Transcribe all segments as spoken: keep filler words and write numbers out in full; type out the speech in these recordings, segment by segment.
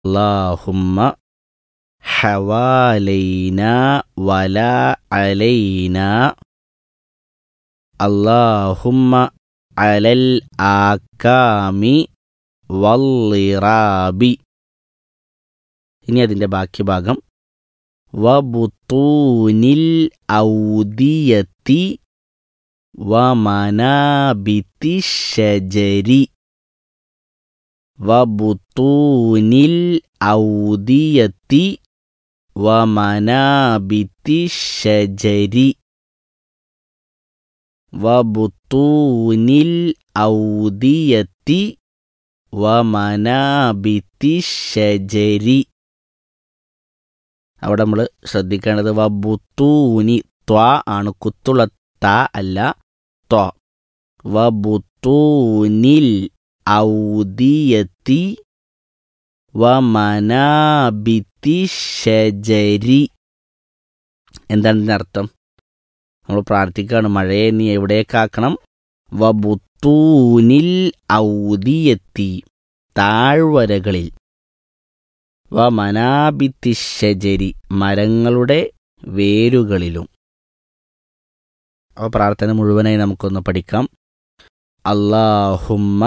اللهم حوالينا ولا علينا اللهم على الآكام والضراب. ഇനി അതിൻ്റെ ബാക്കി ഭാഗം വബുത്തൂനിൽ ഔദിയത്തി വമനാബിത്തി ഷജരി. വബുത്തൂനിൽ ഔദിയത്തി വമനാബിത്തി ഷജരി. വബുത്തൂനിൽ ഔദിയത്തി വമനാബിത്തി ഷജരി. അവിടെ നമ്മൾ ശ്രദ്ധിക്കേണ്ടത് വബുത്തൂനി ത്വ ആണ്, കുത്തുള്ള ത അല്ല ത്വ. വബുത്തൂനിൽ ഔദിയത്തി വമനാബിത്തി ഷജരി. എന്താണ് ഇതിൻ്റെ അർത്ഥം? നമ്മൾ പ്രാർത്ഥിക്കുകയാണ്, മഴയെ നീ എവിടേക്കാക്കണം? വബുത്തൂനിൽ ഔദിയത്തി താഴ്വരകളിൽ, വമനാബിത്തി ഷജരി മരങ്ങളുടെ വേരുകളിലും. അപ്പോൾ പ്രാർത്ഥന മുഴുവനായി നമുക്കൊന്ന് പഠിക്കാം. അല്ലാഹുമ്മ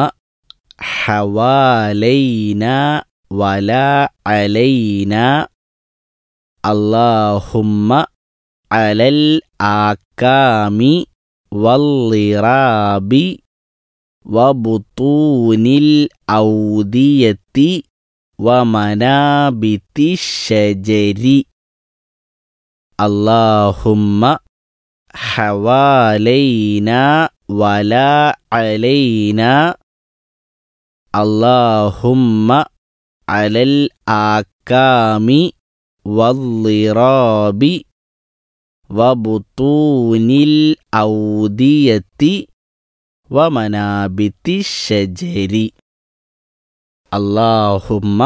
ഹവാലൈന വലാ അലൈന അല്ലാഹുമ്മ അലൽ ആക്കാമി വള്ളിറാബി വബുത്തൂനിൽ ഔദിയത്തി വമനാബിത്തി ഷജരി. അല്ലാഹുമ്മ ഹവാലൈന വലാ അലൈന അല്ലാഹുമ്മ അലൽ ആക്കാമി വള്ളിറാബി വബുത്തൂനിൽ ഔദിയത്തി വമനാബിത്തി ഷജരി. അല്ലാഹുമ്മ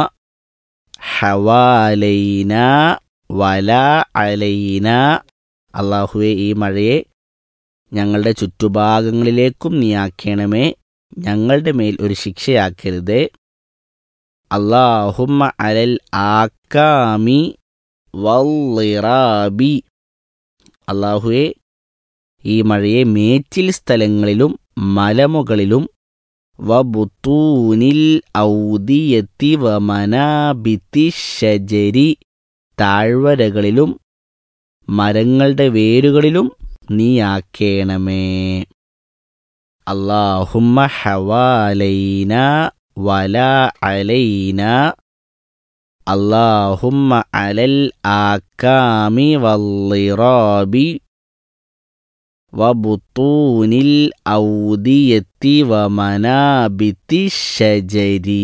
ഹവാലൈന വലാ അലൈന. അല്ലാഹുവേ, ഈ മഴയെ ഞങ്ങളുടെ ചുറ്റുഭാഗങ്ങളിലേക്കും നീ ആക്കണമേ, ഞങ്ങളുടെ മേൽ ഒരു ശിക്ഷയാക്കരുതേ. അല്ലാഹുമ്മ അലൽ ആക്കാമി വള്ളിറാബി. അല്ലാഹുവേ, ഈ മഴയെ മേച്ചിൽ സ്ഥലങ്ങളിലും മലമുകളിലും വബുത്തൂനിൽ ഔദിയത്തി വമനാബിത്തി ഷജരി താഴ്വരകളിലും മരങ്ങളുടെ വേരുകളിലും നീ ആക്കേണമേ. അല്ലാഹുമ്മ ഹവാലൈന വലാ അലൈന അല്ലാഹുമ്മ അലൽ ആക്കാമി വള്ളിറാബി വബുത്തൂനിൽ ഔദിയത്തി വമനാബിത്തി ഷജരി.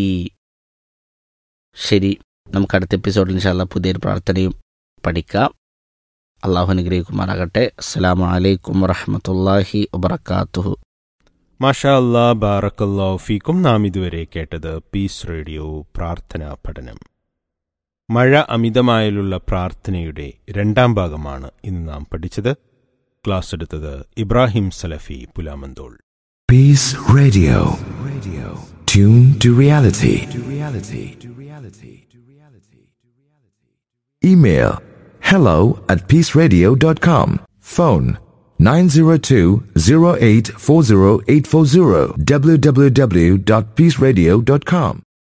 ശരി, നമുക്ക് അടുത്ത എപ്പിസോഡിൽ ഇൻഷാ അല്ലാഹ് പുതിയൊരു പ്രാർത്ഥനയും പഠിക്കാം. അള്ളാഹു അനുഗ്രഹിക്കുമാറാകട്ടെ. അസ്സലാമു അലൈക്കും വറഹ്മത്തുള്ളാഹി വബറകാതുഹു. മാഷാ അല്ലാ, ബാറക്കല്ലാഹു ഫീക്കും. നാം ഇതുവരെ കേട്ടത് പീസ് റേഡിയോ പ്രാർത്ഥനാ പഠനം. മഴ അമിതമായാലുള്ള പ്രാർത്ഥനയുടെ രണ്ടാം ഭാഗമാണ് ഇന്ന് നാം പഠിച്ചത്. ക്ലാസ് എടുത്തത് ഇബ്രാഹിം സലഫി Pulamanthole. Peace Radio. Radio. Tune to reality. To reality. To reality. To reality. Email hello at peaceradio dot com. Phone nine zero two zero eight four zero eight four zero. w w w dot peaceradio dot com.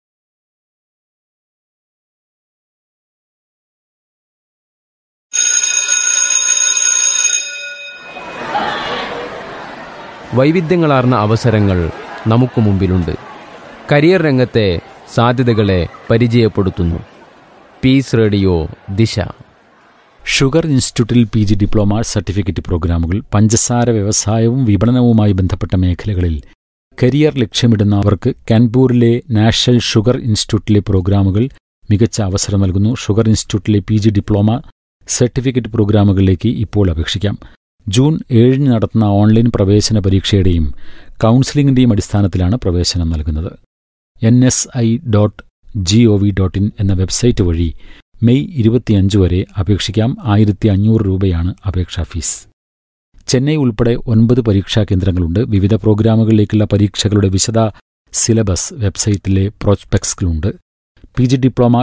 വൈവിധ്യങ്ങളാർന്ന അവസരങ്ങൾ നമുക്ക് മുമ്പിലുണ്ട്. Career രംഗത്തെ സാധ്യതകളെ പരിചയപ്പെടുത്തുന്നു piece radio ദിശ. Sugar ഇൻസ്റ്റിറ്റ്യൂട്ടിൽ P G diploma certificate പ്രോഗ്രാമുകൾ, പഞ്ചസാര വ്യവസായവും വിപണനവുമായി ബന്ധപ്പെട്ട മേഖലകളിൽ കരിയർ ലക്ഷ്യമിടുന്നവർക്ക് കാൻപൂരിലെ നാഷണൽ ഷുഗർ ഇൻസ്റ്റിറ്റ്യൂട്ടിലെ പ്രോഗ്രാമുകൾ മികച്ച അവസരം നൽകുന്നു. ഷുഗർ ഇൻസ്റ്റിറ്റ്യൂട്ടിലെ പി ജി ഡിപ്ലോമ സർട്ടിഫിക്കറ്റ് പ്രോഗ്രാമുകളിലേക്ക് ഇപ്പോൾ അപേക്ഷിക്കാം. ജൂൺ ഏഴിന് നടത്തുന്ന ഓൺലൈൻ പ്രവേശന പരീക്ഷയുടെയും കൗൺസിലിംഗിൻ്റെയും അടിസ്ഥാനത്തിലാണ് പ്രവേശനം നൽകുന്നത്. N S I dot G O V dot in എന്ന വെബ്സൈറ്റ് വഴി മെയ് ഇരുപത്തിയഞ്ച് വരെ അപേക്ഷിക്കാം. ആയിരത്തി അഞ്ഞൂറ് രൂപയാണ് അപേക്ഷാ ഫീസ്. ചെന്നൈ ഉൾപ്പെടെ ഒൻപത് പരീക്ഷാ കേന്ദ്രങ്ങളുണ്ട്. വിവിധ പ്രോഗ്രാമുകളിലേക്കുള്ള പരീക്ഷകളുടെ വിശദ സിലബസ് വെബ്സൈറ്റിലെ പ്രോസ്പെക്ട്സിലുണ്ട്. P G diploma